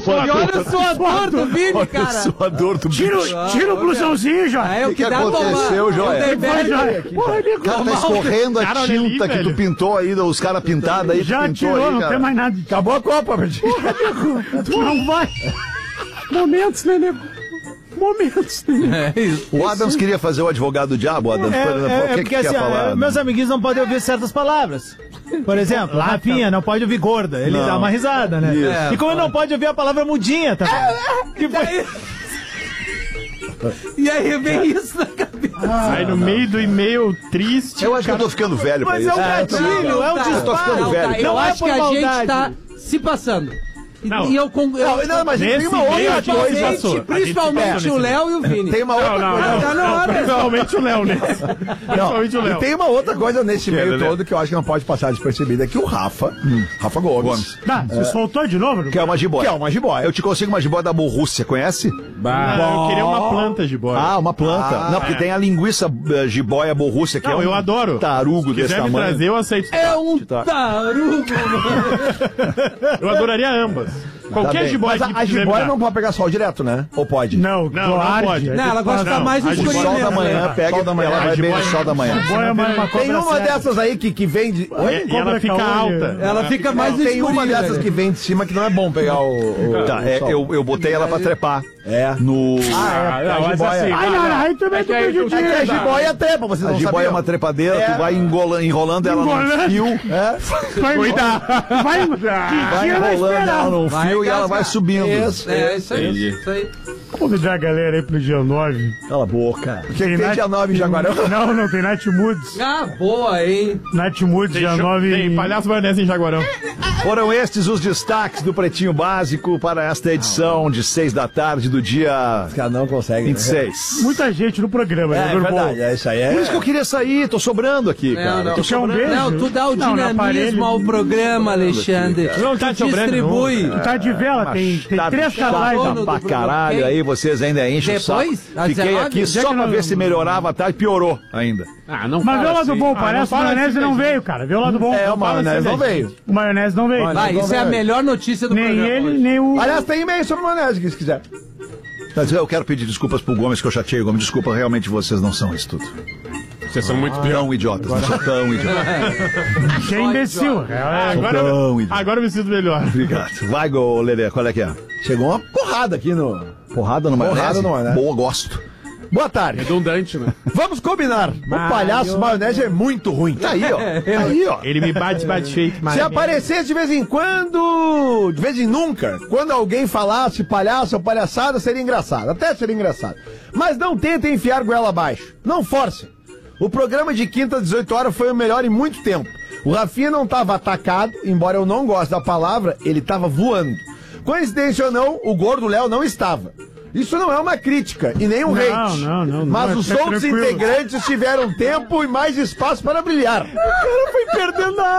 E olha o suador do Vini, cara. Suador do Tira o blusãozinho, Joia. É o que dá aconteceu, Joia? Porra, Tá escorrendo a tinta que tu pintou aí, os caras pintados aí. já pintou tirou, aí, não cara. tem mais nada. Acabou a Copa, meu tio. Tu não vai. Momentos, né, nego? Momentos, né? É isso. O Adams queria fazer o advogado do diabo, Adams. O que porque quer assim, falar? meus amiguinhos não podem ouvir certas palavras. Por exemplo, Rafinha não pode ouvir gorda, ele Não. dá uma risada, né? Isso. E como ele não pode ouvir a palavra mudinha também. Que foi... E aí vem isso na cabeça. Aí no meio do e-mail triste. Eu acho que eu tô ficando velho pra Mas isso. é um gatilho, é um Eu tô disparo. ficando velho. Eu Não é acho por que a gente maldade. tá se passando. Não. E eu Não, mas tem Nesse uma meio a outra gente coisa. passou. Principalmente o Léo e o Vini. Tem uma outra coisa. Tá na hora. Principalmente o Léo, né? Principalmente o E Léo. tem uma outra coisa nesse meio Lelê? todo que eu acho que não pode passar despercebida, é que o Rafa Gomes, Tá, você soltou de novo? Que é uma jiboia. que é uma jiboia. Eu te consigo uma jiboia da Borrússia, conhece? Não, eu queria uma planta de bola. Ah, uma planta. Não, porque tem a linguiça jiboia Borrússia, que Não, é um eu adoro. tarugo Se desse quiser me tamanho. trazer, eu aceito. É um Tá. tarugo. Eu adoraria ambas. Qualquer bem. jiboia Mas que a quiser me jiboia dar. não pode pegar sol direto, né? Ou pode? Não, não pode. Não, ela gosta mais do a O jiboia- sol da escurinho. manhã pega Sol da manhã. ela vai bem no sol da manhã. Jiboia é uma Tem cobra uma séria. dessas aí que vem de... Oi? E ela fica alta. Ela fica mais Tem uma escurinha, dessas né? que vem de cima que não é bom pegar o Tá, sol. eu botei ela pra trepar. É. No... Não, mas jiboia. assim, Ai, não, aí também tu perdeu É que a dinheiro. jiboia trepa, vocês A não jiboia é sabiam. uma trepadeira, tu vai enrolando ela Enrolando. no fio. Vai Cuidado. Vai Vai tira enrolando ela no Vai fio e ela vai engasgar. subindo. É, isso aí. Isso aí. Convidar a galera aí pro dia 9. Cala a boca. Tem dia 9 em Jaguarão. Não, tem Night Moods. Ah, boa, hein? Night Moods, dia 9. Tem palhaço maionese em Jaguarão. Foram estes os destaques do Pretinho Básico para esta edição de 6 da tarde do dia Os caras não conseguem. 26. Muita gente no programa, né? É verdade, é isso aí. Por isso que eu queria sair, tô sobrando aqui, cara. não. Tô Tu quer um sobrando. beijo? Não, tu dá o Não, no dinamismo aparelho. ao programa, Alexandre. Não tá Tu te sobrando, distribui. Tu tá de vela, tem Tá 3 casais. dono ó. do pra programa. caralho, Quem? aí vocês ainda enchem o Depois? saco. Às Fiquei 19? aqui Já só que pra não- ver se melhorava a tarde, piorou ainda. Ah, não Mas vê o fala lado assim. bom, parece que o fala maionese assim, não gente. veio, cara. Vê o lado bom. É, o Não fala maionese assim, não né? veio. O maionese não veio. Vai, isso é a melhor notícia do Nem programa. ele, hoje. nem o... Aliás, tem e-mail sobre maionese, se quiser. Mas eu quero pedir desculpas pro Gomes, que eu chateei o Gomes. Desculpa, realmente vocês não são isso tudo. Vocês são muito pior. Tão idiotas, não são tão idiotas. Que é imbecil. Agora eu me sinto melhor. Obrigado. Vai, Lelê, qual é que é? Chegou uma porrada aqui no... Porrada no maionese? Porrada no maionese. Boa, gosto. Boa tarde. Redundante, né? Vamos combinar. O palhaço maionese é muito ruim. Tá aí, ó. Aí, ó. Ele me bate feito, mas... Se aparecesse de vez em quando, de vez em nunca, quando alguém falasse palhaço ou palhaçada, seria engraçado. Até seria engraçado. Mas não tentem enfiar goela abaixo. Não forcem. O programa de quinta às 18 horas foi o melhor em muito tempo. O Rafinha não estava atacado, embora eu não goste da palavra, ele estava voando. Coincidência ou não, o gordo Léo não estava. Isso não é uma crítica e nem um hate. Não, Mas os fica outros tranquilo. integrantes tiveram tempo e mais espaço para brilhar. O cara foi perdendo a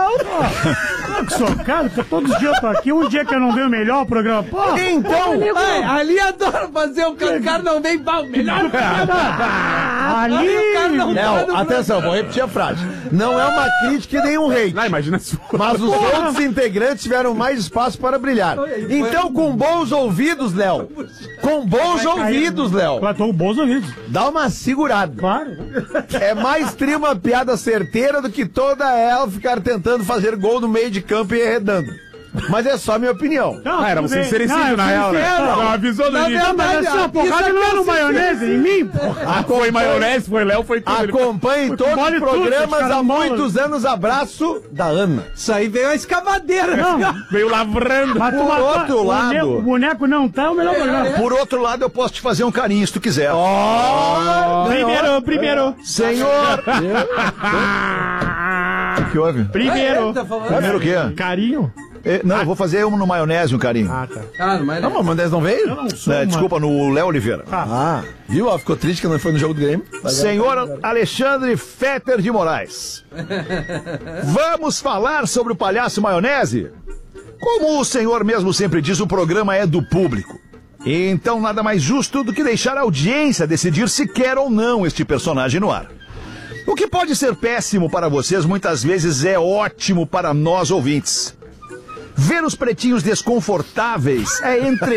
aula. Que socado, que todos os dias eu tô aqui. Um dia que eu não venho melhor o programa. Pô, Então, Ai, ali adoro fazer o cara não vem pau. Melhor ali... o cara não tá Léo, no atenção, vou repetir a frase. Não é uma crítica e nem um hate. Ah, imagina se for. Mas os outros integrantes tiveram mais espaço para brilhar. Então, com bons ouvidos, Léo. Com bons ouvidos, Léo. Eu tô com bons ouvidos. Dá uma segurada. Claro. É mais tri uma piada certeira do que toda ela ficar tentando fazer gol no meio de campo e arredando. Mas é só minha opinião. Não, era tudo um bem. sincericídio, Não, na real, né? sincero. Não, avisou no início. Mas assim, a porrada não é no maionese, em mim, porra. Foi maionese, foi Léo, foi tudo. Acompanhe todos os mole tudo, programas os caras há molam. muitos anos. Abraço da Ana. Isso aí veio a escavadeira. Não, Veio lavrando. mas tu Por matou- outro o lado- boneco- O boneco não tá, é o melhor programa. Por outro lado, eu posso te fazer um carinho se tu quiser. Primeiro. Senhor! O que houve? Primeiro. Tá falando? Primeiro o quê? Carinho. Não, eu vou fazer um no maionese, um carinho. Ah, tá. Ah, mas Não, mas o Mendes não veio? Desculpa, no Léo Oliveira. Ah, viu? Ela ficou triste que não foi no jogo do Grêmio. Senhor Alexandre Fetter de Moraes. Vamos falar sobre o palhaço maionese? Como o senhor mesmo sempre diz, o programa é do público. Então nada mais justo do que deixar a audiência decidir se quer ou não este personagem no ar. O que pode ser péssimo para vocês, muitas vezes é ótimo para nós ouvintes. Ver os pretinhos desconfortáveis é entre